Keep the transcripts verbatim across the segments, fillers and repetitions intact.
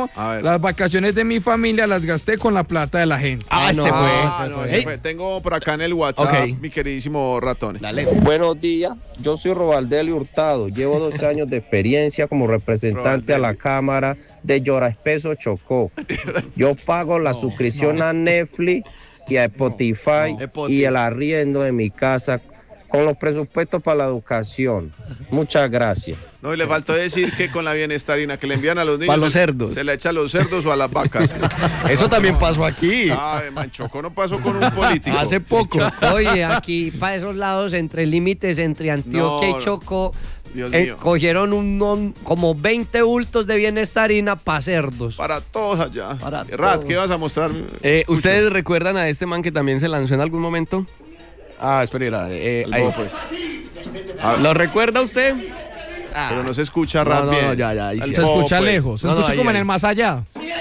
último, las vacaciones de mi familia las gasté con la plata de la gente. Ah, no, se fue. Ah, no, ese fue. Tengo por acá en el WhatsApp, okay. mi queridísimo Ratón. Dale. Buenos días, yo soy Robaldelio Hurtado, llevo doce años de experiencia como representante a la Cámara de Lloraespeso, Chocó. Yo pago la no, suscripción no. a Netflix y a Spotify no, no. y el arriendo de mi casa con los presupuestos para la educación. Muchas gracias. No, y le faltó decir que con la bienestarina que le envían a los niños... Para los cerdos. Se, se le echa a los cerdos o a las vacas. Eso también pasó aquí. Ay, Manchoco, no pasó con un político. Hace poco. Oye, aquí, para esos lados, entre límites, entre Antioquia no, y Chocó, eh, cogieron un, un, como veinte bultos de bienestarina para cerdos. Para todos allá. Para Rat, todos. ¿qué vas a mostrar? Eh, ¿Ustedes recuerdan a este man que también se lanzó en algún momento? Ah, espera, eh, ahí. Pues. ¿Lo recuerda usted? Ah. Pero no se escucha Rat no, no, bien. No, ya, ya, se escucha pues. lejos, se no, escucha no, como ahí, en el más allá.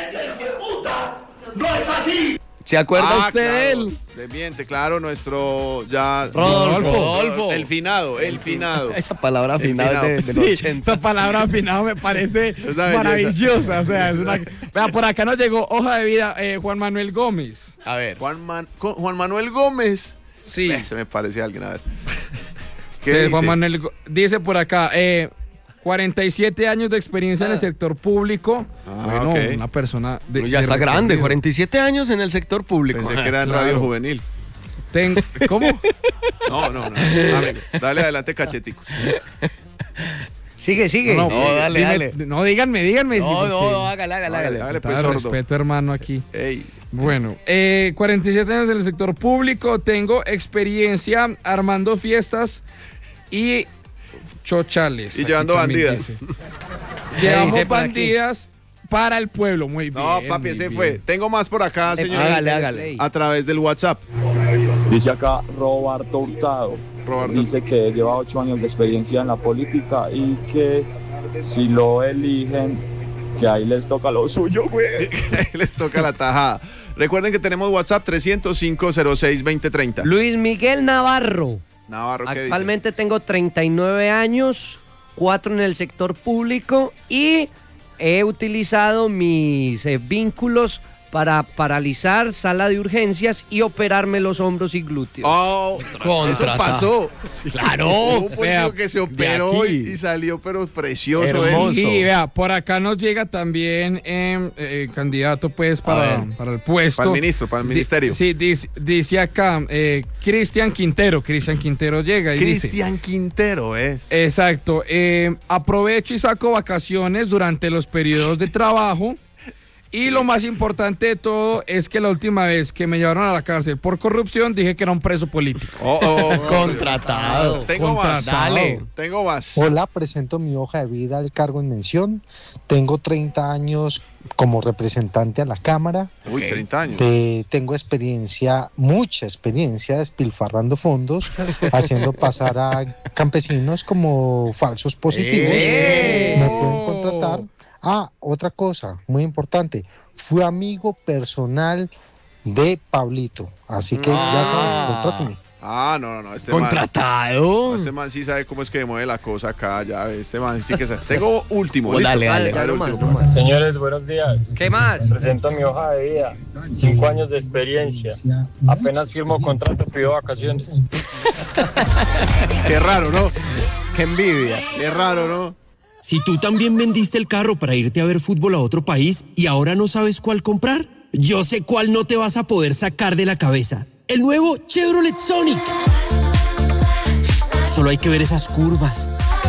¡No es así! ¿Se acuerda ah, usted claro, de él? De miente, claro, nuestro ya... Rodolfo. Rodolfo. El finado, el finado. Esa palabra finado es de, de sí, ochenta. Esa palabra finado me parece maravillosa. O sea, es una... Vea, por acá nos llegó hoja de vida eh, Juan Manuel Gómez. A ver. Juan, Man... Juan Manuel Gómez. Sí. Eh, se me parece a alguien, a ver. ¿Qué eh, dice? Juan Manuel dice por acá, eh, cuarenta y siete años de experiencia ah. en el sector público. Ah, bueno, okay. una persona... De, ya de está recorrido. grande, cuarenta y siete años en el sector público. Pensé que era en claro. Radio Juvenil. Ten... ¿Cómo? No, no, no. Amigo, dale adelante, cacheticos. Sigue, sigue. No, no, no dale, dime, dale. No, díganme, díganme. No, sí, no, no, hágale, hágale, hágale. Dale, pues, sordo. sordo. Respeto, hermano, aquí. Ey. Bueno, eh, cuarenta y siete años en el sector público, tengo experiencia armando fiestas y chochales. Y llevando bandidas. Llevamos bandidas para el pueblo, muy bien. No, papi, ese bien. fue. Tengo más por acá, señor. Hágale, hágale. A través del WhatsApp. Dice acá Roberto Hurtado. Roberto. Dice que lleva ocho años de experiencia en la política y que si lo eligen, que ahí les toca lo suyo, güey. Les toca la tajada. Recuerden que tenemos WhatsApp trescientos cinco cero seis veinte treinta. Luis Miguel Navarro. Navarro, ¿qué Actualmente dice? tengo treinta y nueve años, cuatro en el sector público y he utilizado mis eh, vínculos para paralizar sala de urgencias y operarme los hombros y glúteos. Oh, eso pasó. Sí, claro. Un político que se operó y, y salió, pero precioso. Hermoso. ¿eh? Y vea, por acá nos llega también eh, eh, candidato pues para, para el puesto. Para el ministro, para el ministerio. Di, sí, dice, dice acá, eh, Cristian Quintero. Cristian Quintero llega y Cristian dice, Quintero, ¿eh? Exacto. Eh, aprovecho y saco vacaciones durante los periodos de trabajo. Y lo más importante de todo es que la última vez que me llevaron a la cárcel por corrupción dije que era un preso político. Oh, oh, oh, Contratado. Tengo Contratado. más. Dale. Tengo más. Hola, presento mi hoja de vida al cargo en mención. Tengo treinta años como representante a la Cámara. Uy, treinta años. Te, tengo experiencia, mucha experiencia despilfarrando fondos, haciendo pasar a campesinos como falsos positivos. ¡Eh! Me pueden contratar. Ah, otra cosa muy importante, fui amigo personal de Pablito, así que ah. ya saben, contráteme. Ah, no, no, no, este Contratado. man. Este man sí sabe cómo es que mueve la cosa acá, ya, este man sí que sabe. Tengo último, Oh, ¿listo? dale, dale, dale, no más, último. no más. Señores, buenos días. ¿Qué más? Presento mi hoja de vida. Cinco años de experiencia. Apenas firmo contrato, pido vacaciones. Qué raro, ¿no? Qué envidia. Qué raro, ¿no? Si tú también vendiste el carro para irte a ver fútbol a otro país y ahora no sabes cuál comprar, yo sé cuál no te vas a poder sacar de la cabeza. El nuevo Chevrolet Sonic. Solo hay que ver esas curvas.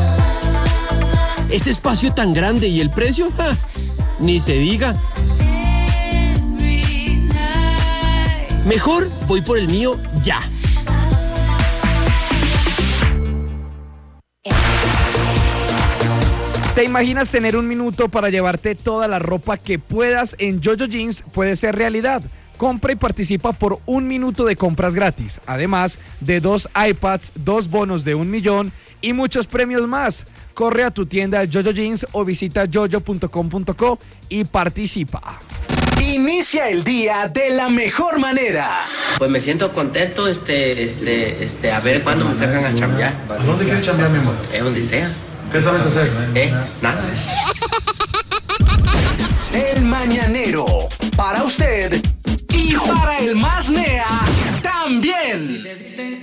Ese espacio tan grande y el precio, ¡ja! Ni se diga. Mejor voy por el mío ya. ¿Te imaginas tener un minuto para llevarte toda la ropa que puedas en JoJo Jeans? Puede ser realidad. Compra y participa por un minuto de compras gratis. Además de dos iPads, dos bonos de un millón y muchos premios más. Corre a tu tienda JoJo Jeans o visita jojo punto com punto co y participa. Inicia el día de la mejor manera. Pues me siento contento, este, este, este, a ver cuándo me sacan a chambear. ¿A dónde quieres chambear, mi amor? Es donde sea. ¿Qué sabes hacer? ¿Eh? Nada. El mañanero. Para usted y para el más nea también.